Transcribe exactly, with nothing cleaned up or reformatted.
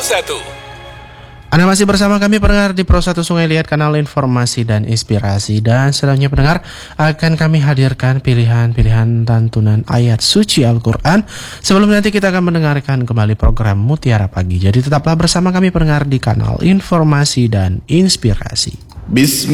satu. Anda masih bersama kami pendengar di Pro satu Sungai Liat, kanal informasi dan inspirasi. Dan selanjutnya pendengar, akan kami hadirkan pilihan-pilihan lantunan ayat suci Al-Quran. Sebelum nanti kita akan mendengarkan kembali program Mutiara Pagi. Jadi tetaplah bersama kami pendengar di kanal informasi dan inspirasi. Bismillah.